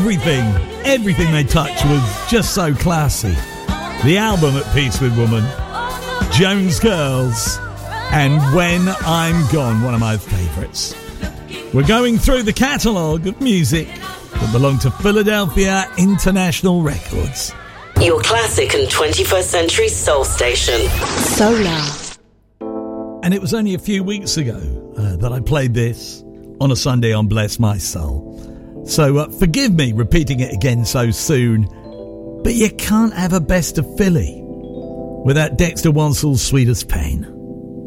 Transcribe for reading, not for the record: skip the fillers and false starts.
Everything they touched was just so classy. The album At Peace with Woman, Jones Girls, and When I'm Gone, one of my favourites. We're going through the catalogue of music that belonged to Philadelphia International Records. Your classic and 21st century soul station. Solar. And it was only a few weeks ago that I played this on a Sunday on Bless My Soul. So forgive me repeating it again so soon, but you can't have a best of Philly without Dexter Wansell's Sweet as Pain.